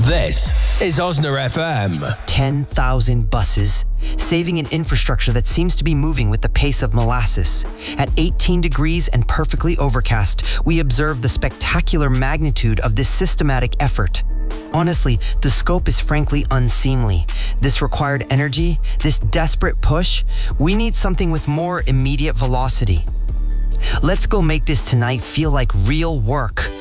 This is Osna FM. 10,000 buses, saving an infrastructure that seems to be moving with the pace of molasses. At 18 degrees and perfectly overcast, we observe the spectacular magnitude of this systematic effort. Honestly, the scope is frankly unseemly. This required energy, this desperate push, we need something with more immediate velocity. Let's go make this tonight feel like real work.